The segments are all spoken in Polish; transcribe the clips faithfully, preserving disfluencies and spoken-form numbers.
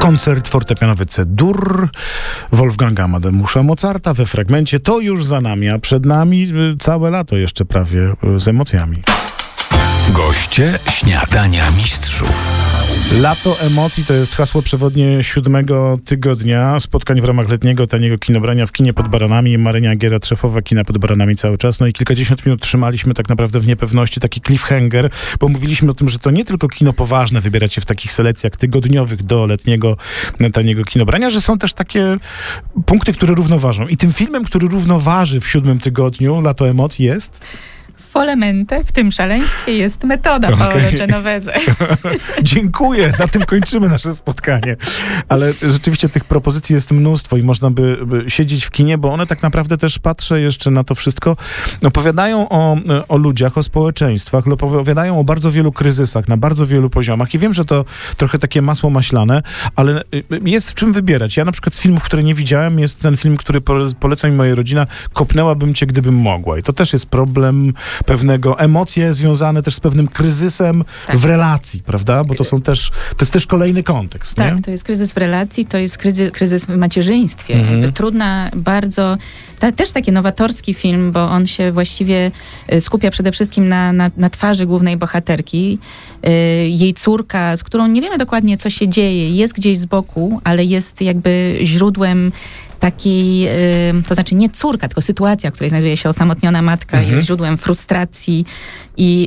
Koncert fortepianowy C-dur Wolfganga Amadeusza Mozarta we fragmencie. To już za nami, a przed nami całe lato jeszcze prawie z emocjami. Goście Śniadania Mistrzów. Lato emocji to jest hasło przewodnie siódmego tygodnia spotkań w ramach letniego taniego kinobrania w kinie pod Baranami. Marynia Agierat, szefowa kina pod Baranami cały czas. No i kilkadziesiąt minut trzymaliśmy tak naprawdę w niepewności, taki cliffhanger, bo mówiliśmy o tym, że to nie tylko kino poważne wybierać się w takich selekcjach tygodniowych do letniego taniego kinobrania, że są też takie punkty, które równoważą. I tym filmem, który równoważy w siódmym tygodniu Lato emocji jest... Folemente, w tym szaleństwie jest metoda Okay. Paolo Genovese. Dziękuję, na tym kończymy nasze spotkanie. Ale rzeczywiście tych propozycji jest mnóstwo i można by, by siedzieć w kinie, bo one tak naprawdę też, patrzę jeszcze na to wszystko, opowiadają o, o ludziach, o społeczeństwach, opowiadają o bardzo wielu kryzysach, na bardzo wielu poziomach i wiem, że to trochę takie masło maślane, ale jest w czym wybierać. Ja na przykład z filmów, które nie widziałem, jest ten film, który poleca mi moja rodzina, Kopnęłabym cię, gdybym mogła. I to też jest problem pewnego, emocje związane też z pewnym kryzysem tak. w relacji, prawda? Bo to są też, to jest też kolejny kontekst, Tak, nie? to jest kryzys w relacji, to jest kryzys, kryzys w macierzyństwie. Mhm. Jakby trudna, bardzo, ta, też taki nowatorski film, bo on się właściwie skupia przede wszystkim na, na, na twarzy głównej bohaterki. Yy, jej córka, z którą nie wiemy dokładnie, co się dzieje, jest gdzieś z boku, ale jest jakby źródłem takiej, yy, to znaczy nie córka, tylko sytuacja, w której znajduje się osamotniona matka, Mhm. jest źródłem frustracji i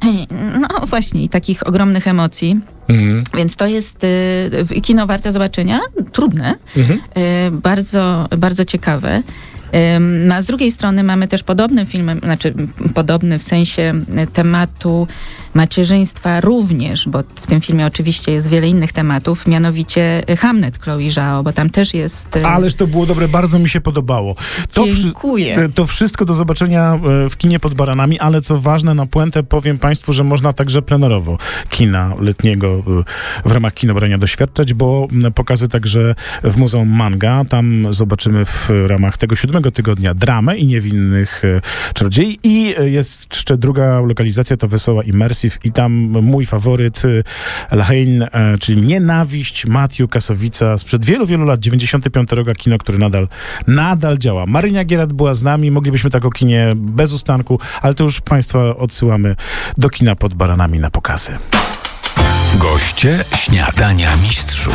no właśnie, i takich ogromnych emocji. Mhm. Więc to jest y, kino warte zobaczenia, trudne, Mhm. y, bardzo, bardzo ciekawe. No, a z drugiej strony mamy też podobny film, znaczy podobny w sensie tematu macierzyństwa również, bo w tym filmie oczywiście jest wiele innych tematów, mianowicie Hamnet Chloe Zhao, bo tam też jest... Ależ to było dobre, bardzo mi się podobało. To Dziękuję. Wszy- to wszystko do zobaczenia w kinie pod Baranami, ale co ważne, na puentę powiem państwu, że można także plenerowo kina letniego w ramach kinobrania doświadczać, bo pokazy także w Muzeum Manga. Tam zobaczymy w ramach tego siódmego tygodnia dramę i niewinnych czarodziei. I jest jeszcze druga lokalizacja, to Wesoła Immersive i tam mój faworyt Lahain, czyli Nienawiść Matthew Kasowica sprzed wielu, wielu lat, dziewięćdziesiąty piąty rok, kino, który nadal, nadal działa. Marynia Agierat była z nami, moglibyśmy tak o kinie bez ustanku, ale to już państwa odsyłamy do kina pod Baranami na pokazy. Goście Śniadania Mistrzów.